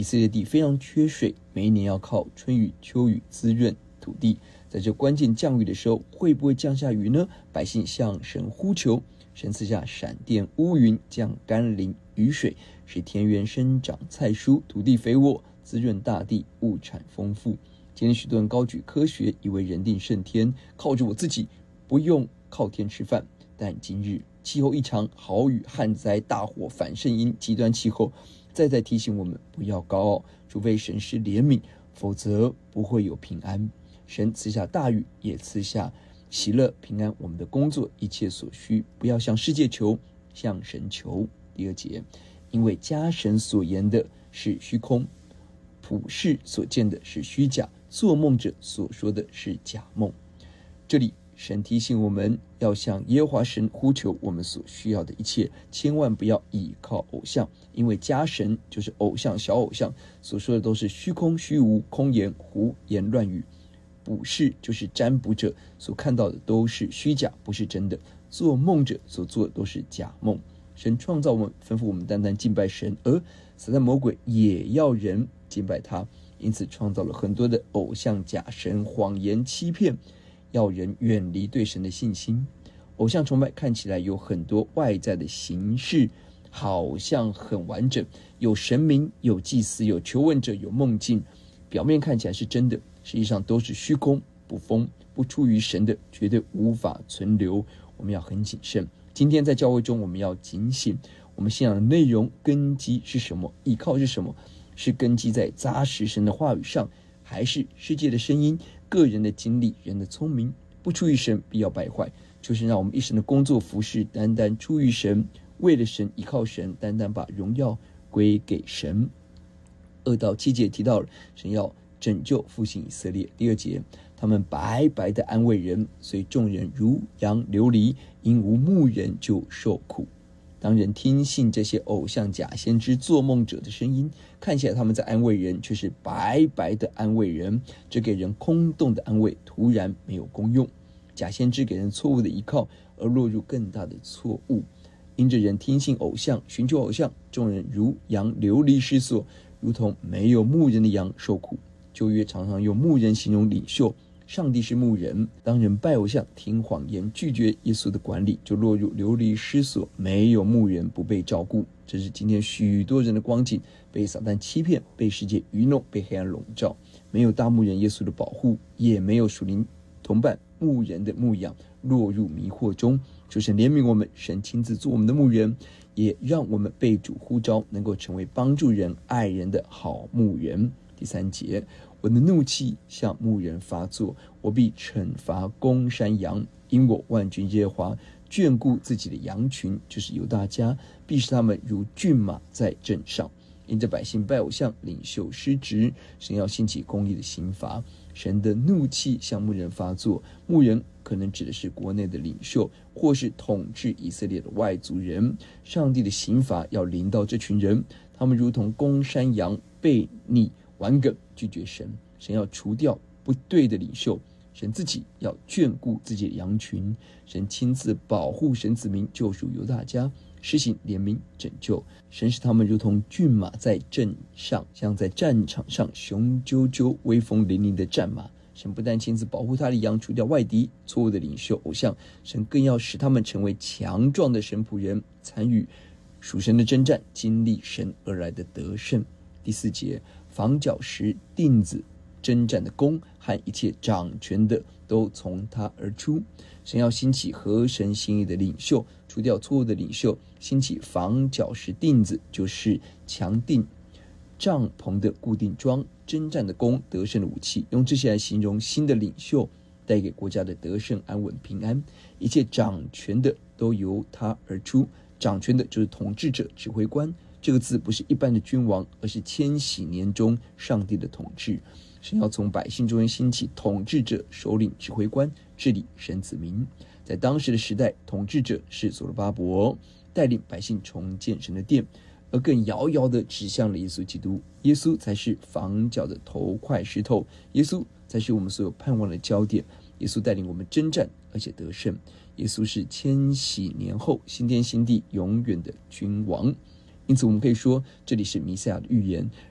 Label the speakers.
Speaker 1: 以色列地非常缺水，每一年要靠春雨秋雨滋润土地。在这关键降雨的时候，会不会降下雨呢？百姓向神呼求，神赐下闪电乌云，降甘霖雨水，使田园生长菜蔬，土地肥沃，滋润大地，物产丰富。今天许多人高举科学，以为人定胜天，靠着我自己，不用靠天吃饭。但今日气候异常，豪雨、旱灾、大火、反圣婴、极端气候，再提醒我们不要高傲，除非神施怜悯，否则不会有平安。神赐下大雨，也赐下喜乐平安，我们的工作一切所需，不要向世界求，向神求。第二节，因为家神所言的是虚空，普世所见的是虚假，做梦者所说的是假梦。这里神提醒我们要向耶和华神呼求我们所需要的一切，千万不要倚靠偶像，因为家神就是偶像、小偶像所说的都是虚空虚无、空言胡言乱语。卜筮就是占卜者所看到的都是虚假，不是真的。做梦者所做的都是假梦。神创造我们，吩咐我们单单敬拜神，而撒旦魔鬼也要人敬拜他，因此创造了很多的偶像、假神、谎言、欺骗，要人远离对神的信心。偶像崇拜看起来有很多外在的形式，好像很完整，有神明、有祭司、有求问者、有梦境，表面看起来是真的，实际上都是虚空不丰，不出于神的绝对无法存留。我们要很谨慎。今天在教会中，我们要警醒，我们信仰的内容根基是什么，依靠是什么，是根基在扎实神的话语上，还是世界的声音、个人的经历、人的聪明？不出于神必要败坏。就是让我们一生的工作服事单单出于神，为了神，依靠神，单单把荣耀归给神。2到7节提到了神要拯救复兴以色列。第2节，他们白白的安慰人，随众人如羊流离，因无牧人就受苦。当人听信这些偶像、假先知、做梦者的声音，看起来他们在安慰人，却是白白的安慰人，只给人空洞的安慰，突然没有功用。假先知给人错误的依靠，而落入更大的错误。因着人听信偶像，寻求偶像，众人如羊流离失所，如同没有牧人的羊受苦。旧约常常用牧人形容领袖，上帝是牧人。当人拜偶像、听谎言、拒绝耶稣的管理，就落入流离失所，没有牧人，不被照顾。这是今天许多人的光景，被撒旦欺骗，被世界愚弄，被黑暗笼罩，没有大牧人耶稣的保护，也没有属灵同伴牧人的牧养，落入迷惑中。求神怜悯我们，神亲自做我们的牧人，也让我们被主呼召，能够成为帮助人、爱人的好牧人。第3节，我的怒气向牧人发作，我必惩罚公山羊，因我万军耶和华眷顾自己的羊群，就是犹大家，必使他们如骏马在阵上。因着百姓拜偶像，领袖失职，神要兴起公义的刑罚。神的怒气向牧人发作，牧人可能指的是国内的领袖，或是统治以色列的外族人。上帝的刑罚要临到这群人，他们如同公山羊，悖逆顽梗，拒绝神。神要除掉不对的领袖，神自己要眷顾自己的羊群。神亲自保护神子民，救赎犹大家，施行怜悯拯救。神使他们如同骏马在阵上，像在战场上雄赳赳威风凛凛的战马。神不但亲自保护他的羊，除掉外敌、错误的领袖、偶像，神更要使他们成为强壮的神仆人，参与属神的征战，经历神而来的得胜。第4节，房角石、钉子、征战的弓和一切掌权的都从他而出。神要兴起合神心意的领袖，除掉错误的领袖，兴起房角石、钉子，就是强定帐篷的固定桩，征战的弓，得胜的武器。用这些来形容新的领袖带给国家的得胜、安稳、平安。一切掌权的都由他而出。掌权的就是统治者、指挥官。这个字不是一般的君王，而是千禧年中上帝的统治。神要从百姓中间兴起统治者、首领、指挥官，治理神子民。在当时的时代，统治者是所罗巴伯，带领百姓重建神的殿，而更遥遥地指向了耶稣基督。耶稣才是房角的头块石头，耶稣才是我们所有盼望的焦点。耶稣带领我们征战，而且得胜。耶稣是千禧年后新天新地永远的君王。因此我们可以说，这里是弥赛亚的预言，